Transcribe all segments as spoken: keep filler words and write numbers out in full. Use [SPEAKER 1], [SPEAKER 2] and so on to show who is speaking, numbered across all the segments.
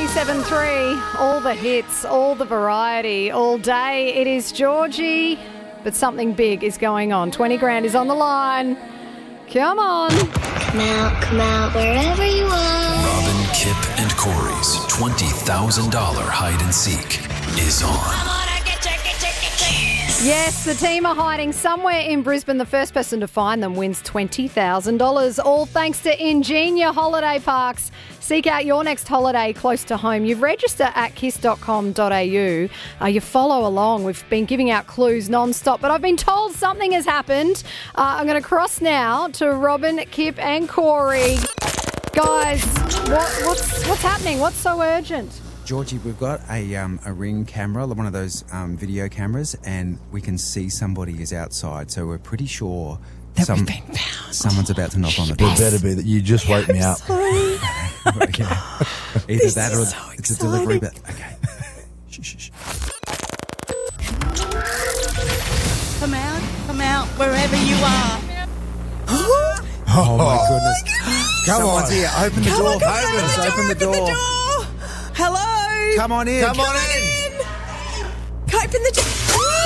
[SPEAKER 1] ninety-seven point three, all the hits, all the variety, all day. It is Georgie, but something big is going on. twenty grand is on the line. Come on.
[SPEAKER 2] Come out, come out, wherever you are.
[SPEAKER 3] Robin, Kip, and Corey's twenty thousand dollars hide and seek is on.
[SPEAKER 1] Yes, the team are hiding somewhere in Brisbane. The first person to find them wins twenty thousand dollars, all thanks to Ingenia Holiday Parks. Seek out your next holiday close to home. You register at kiss dot com dot a u. Uh, you follow along. We've been giving out clues non-stop, but I've been told something has happened. Uh, I'm going to cross now to Robin, Kip and Corey. Guys, what, what's, what's happening? What's so urgent?
[SPEAKER 4] Georgie, we've got a um, a Ring camera, one of those um, video cameras, and we can see somebody is outside, so we're pretty sure
[SPEAKER 5] that
[SPEAKER 4] some,
[SPEAKER 5] we've been found.
[SPEAKER 4] someone's about to knock on the door.
[SPEAKER 5] It better be that you just wake me up.
[SPEAKER 4] Okay. Either
[SPEAKER 5] This
[SPEAKER 4] that or
[SPEAKER 5] is so
[SPEAKER 4] it's a delivery, but
[SPEAKER 5] exciting.
[SPEAKER 4] okay. shh, shh, shh.
[SPEAKER 6] Come out, come out, wherever you are.
[SPEAKER 4] Oh, my goodness. Come
[SPEAKER 5] Someone's
[SPEAKER 4] on.
[SPEAKER 5] here. Open the
[SPEAKER 6] Come
[SPEAKER 5] door.
[SPEAKER 6] on, come
[SPEAKER 5] Open,
[SPEAKER 6] on,
[SPEAKER 5] open the door.
[SPEAKER 6] Open the door. Hello.
[SPEAKER 4] Come on in.
[SPEAKER 5] Come on in.
[SPEAKER 6] Open the door.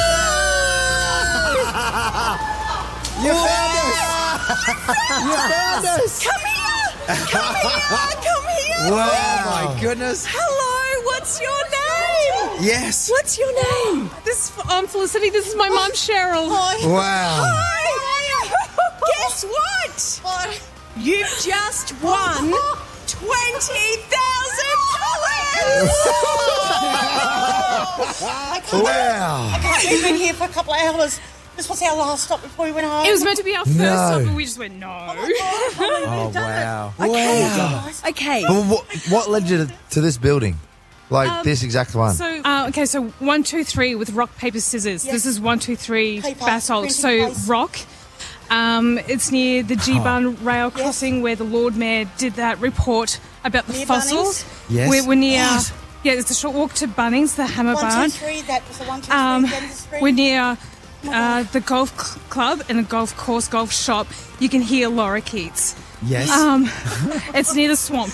[SPEAKER 4] You found us. You found us.
[SPEAKER 6] Come here. Come here. Come here.
[SPEAKER 4] Wow.
[SPEAKER 5] Wow.
[SPEAKER 4] Oh, my goodness.
[SPEAKER 6] Hello. What's your name?
[SPEAKER 4] Yes.
[SPEAKER 6] What's your name?
[SPEAKER 7] This is, I'm Felicity. This is my mum, Cheryl.
[SPEAKER 6] Hi.
[SPEAKER 5] Wow.
[SPEAKER 6] Hi. Guess what? You've just won twenty thousand dollars.
[SPEAKER 5] Wow.
[SPEAKER 6] We've been here for a couple of hours. This was our last stop before we went home.
[SPEAKER 7] It was meant to be our first
[SPEAKER 5] No.
[SPEAKER 7] stop, but we just went, no.
[SPEAKER 4] Oh, wow.
[SPEAKER 6] Okay,
[SPEAKER 5] Wow.
[SPEAKER 6] guys. Okay.
[SPEAKER 5] Well, what, what led you to, to this building? Like
[SPEAKER 7] Um,
[SPEAKER 5] this exact one?
[SPEAKER 7] So, uh, okay, so one, two, three with rock, paper, scissors.
[SPEAKER 6] Yes.
[SPEAKER 7] This is one, two, three,
[SPEAKER 6] Paper,
[SPEAKER 7] basalt.
[SPEAKER 6] printing
[SPEAKER 7] So,
[SPEAKER 6] place.
[SPEAKER 7] rock. Um, it's near the G-Bun rail crossing where the Lord Mayor did that report about the
[SPEAKER 6] Near
[SPEAKER 7] fossils.
[SPEAKER 6] Bunnings?
[SPEAKER 4] Yes.
[SPEAKER 7] We're, we're near,
[SPEAKER 4] What?
[SPEAKER 7] yeah, it's a short walk to Bunnings, the Hammer
[SPEAKER 6] One,
[SPEAKER 7] Barn.
[SPEAKER 6] two, three. That was the one, two, three.
[SPEAKER 7] Um,
[SPEAKER 6] Denver Street.
[SPEAKER 7] we're near uh, the golf cl- club and the golf course, golf shop. You can hear lorikeets.
[SPEAKER 4] Yes.
[SPEAKER 7] Um, it's near the swamp.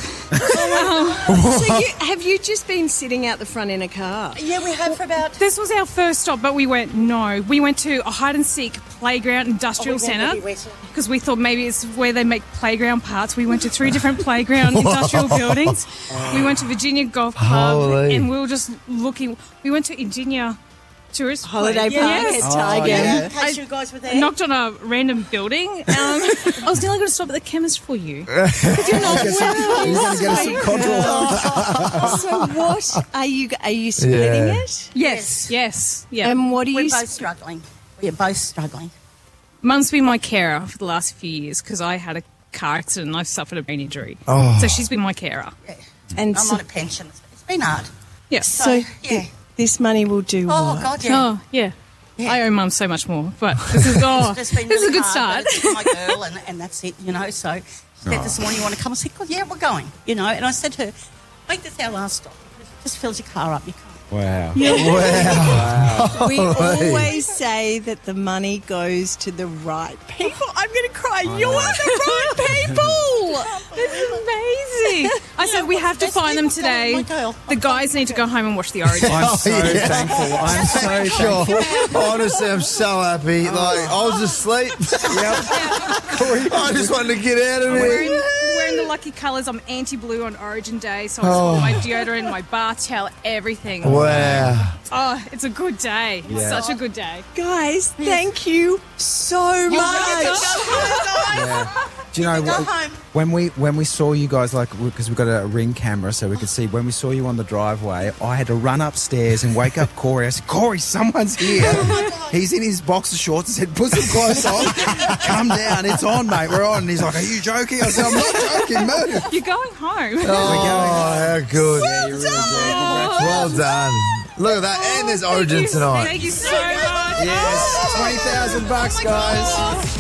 [SPEAKER 8] So you, have you just been sitting out the front in a car?
[SPEAKER 6] Yeah, we had for about.
[SPEAKER 7] This was our first stop, but we went, no. We went to a hide and seek playground industrial
[SPEAKER 6] Oh, we went
[SPEAKER 7] centre
[SPEAKER 6] everywhere, so-
[SPEAKER 7] because we thought maybe it's where they make playground parts. We went to three different playground industrial buildings. We went to Virginia Golf Club
[SPEAKER 5] Holy.
[SPEAKER 7] and we were just looking. We went to Ingenia Tourist
[SPEAKER 8] Holiday
[SPEAKER 7] Place.
[SPEAKER 8] Park
[SPEAKER 7] Yes.
[SPEAKER 8] at Tiger.
[SPEAKER 6] Yeah, in case you guys were there.
[SPEAKER 7] Knocked on a random building. Um, I was nearly going to stop at the chemist for you.
[SPEAKER 5] You're going to get us some Codral.
[SPEAKER 8] So what are you? Are you splitting
[SPEAKER 5] Yeah.
[SPEAKER 8] it?
[SPEAKER 7] Yes, yes, yeah.
[SPEAKER 8] And what are
[SPEAKER 6] We're
[SPEAKER 8] you?
[SPEAKER 6] both struggling. We're both struggling.
[SPEAKER 7] Mum's been my carer for the last few years because I had a car accident and I've suffered a brain injury.
[SPEAKER 5] Oh.
[SPEAKER 7] So she's been my carer.
[SPEAKER 6] Yeah.
[SPEAKER 8] And
[SPEAKER 6] I'm
[SPEAKER 8] so,
[SPEAKER 6] on a pension. It's- It's been hard.
[SPEAKER 7] Yes.
[SPEAKER 8] so
[SPEAKER 6] yeah.
[SPEAKER 8] th- this money will do
[SPEAKER 6] Oh,
[SPEAKER 8] what?
[SPEAKER 6] God, yeah.
[SPEAKER 7] Oh, yeah.
[SPEAKER 6] Yeah.
[SPEAKER 7] I owe Mum so much more, but this is oh,
[SPEAKER 6] It's been
[SPEAKER 7] this is a
[SPEAKER 6] really
[SPEAKER 7] good
[SPEAKER 6] hard,
[SPEAKER 7] start.
[SPEAKER 6] but it's my girl, and, and that's it, you know. So she said this morning, you want to come? I said, well, yeah, we're going, you know. And I said to her, make this our last stop. It just fills your car up. You can't.
[SPEAKER 4] Wow.
[SPEAKER 5] Wow.
[SPEAKER 8] We always say that the money goes to the right people. I'm going to cry. You're the right people.
[SPEAKER 7] This is amazing. I said we have to
[SPEAKER 6] best
[SPEAKER 7] find them
[SPEAKER 6] people going,
[SPEAKER 7] today.
[SPEAKER 6] my girl.
[SPEAKER 7] The guys need to go home and watch the Origin.
[SPEAKER 4] I'm so
[SPEAKER 5] yeah.
[SPEAKER 4] thankful. I'm so
[SPEAKER 5] Sure.
[SPEAKER 4] thankful.
[SPEAKER 5] Honestly, I'm so happy. Like, I was asleep. I just wanted to get out of
[SPEAKER 7] Wearing,
[SPEAKER 5] here.
[SPEAKER 7] wearing the lucky colours. I'm anti-blue on Origin Day, so I just
[SPEAKER 5] Oh.
[SPEAKER 7] got my deodorant, my bath towel, everything.
[SPEAKER 5] Wow.
[SPEAKER 7] Oh, it's a good day.
[SPEAKER 4] Yeah.
[SPEAKER 7] Such a good day.
[SPEAKER 8] Guys, thank you so much.
[SPEAKER 4] Yeah. Do you know
[SPEAKER 6] Go
[SPEAKER 4] what-
[SPEAKER 6] home.
[SPEAKER 4] when we when we saw you guys, like, because we've got a Ring camera so we could see, when we saw you on the driveway, I had to run upstairs and wake up Corey. I said, Corey, someone's here. He's in his boxer shorts. I said, put some clothes on. Come down. It's on, mate. We're on. And he's like, are you joking? I said, I'm not joking. Move.
[SPEAKER 7] You're going home.
[SPEAKER 5] Oh, how good.
[SPEAKER 4] Yeah, you really did. Congratulations.
[SPEAKER 5] Well done. Look at that. And there's Origin
[SPEAKER 7] Thank you,
[SPEAKER 5] tonight.
[SPEAKER 7] Thank you so much.
[SPEAKER 4] Yes, twenty thousand bucks, guys.